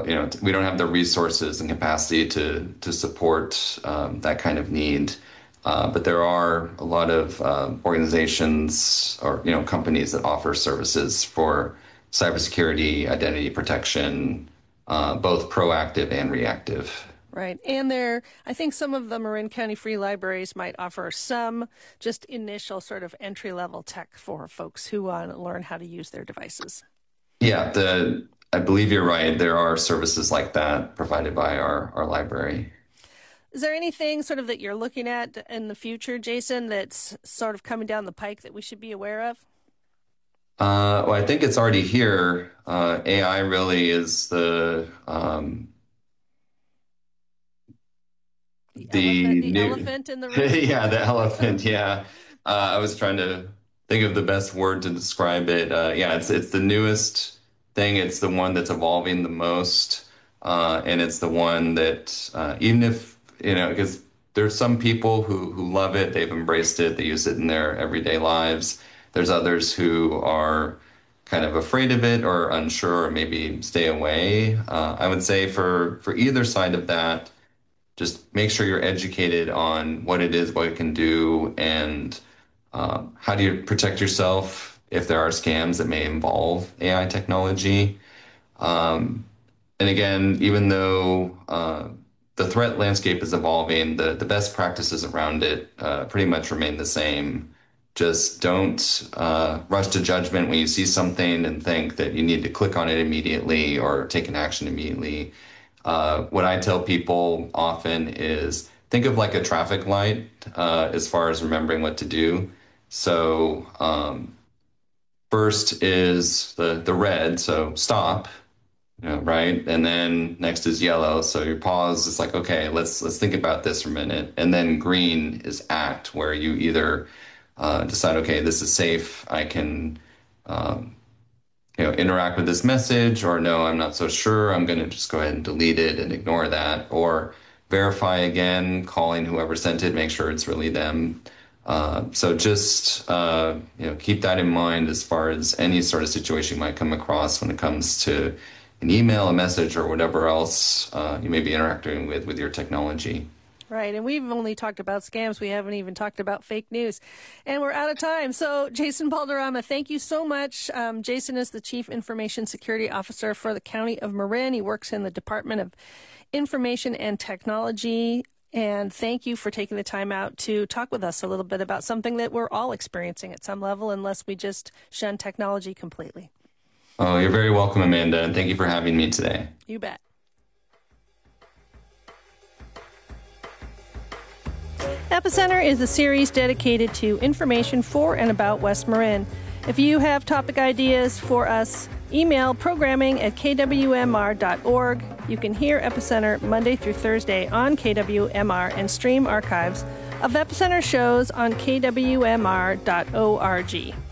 we don't have the resources and capacity to support that kind of need. But there are a lot of organizations or companies that offer services for cybersecurity, identity protection, both proactive and reactive. Right. And I think some of the Marin County Free Libraries might offer some just initial sort of entry-level tech for folks who want to learn how to use their devices. Yeah, I believe you're right. There are services like that provided by our library. Is there anything sort of that you're looking at in the future, Jason, that's sort of coming down the pike that we should be aware of? Well, I think it's already here. AI really is The elephant in the room? yeah, the elephant. Yeah. I was trying to think of the best word to describe it. Yeah, it's the newest thing. It's the one that's evolving the most. And it's the one that, even if, because there's some people who love it, they've embraced it, they use it in their everyday lives. There's others who are kind of afraid of it or unsure or maybe stay away. I would say for either side of that, just make sure you're educated on what it is, what it can do, and how do you protect yourself if there are scams that may involve AI technology. And again, even though the threat landscape is evolving, the best practices around it pretty much remain the same. Just don't rush to judgment when you see something and think that you need to click on it immediately or take an action immediately. What I tell people often is think of like a traffic light as far as remembering what to do. So first is the red, so stop, right? And then next is yellow, so your pause is like, okay, let's think about this for a minute. And then green is act, where you either decide, okay, this is safe, I can interact with this message, or no, I'm not so sure, I'm going to just go ahead and delete it and ignore that, or verify again, calling whoever sent it, make sure it's really them. So just keep that in mind as far as any sort of situation you might come across when it comes to an email, a message, or whatever else you may be interacting with your technology. Right, and we've only talked about scams. We haven't even talked about fake news. And we're out of time. So, Jason Balderrama, thank you so much. Jason is the Chief Information Security Officer for the County of Marin. He works in the Department of Information and Technology. And thank you for taking the time out to talk with us a little bit about something that we're all experiencing at some level, unless we just shun technology completely. Oh, you're very welcome, Amanda, and thank you for having me today. You bet. Epicenter is a series dedicated to information for and about West Marin. If you have topic ideas for us, email programming@kwmr.org. You can hear Epicenter Monday through Thursday on KWMR and stream archives of Epicenter shows on kwmr.org.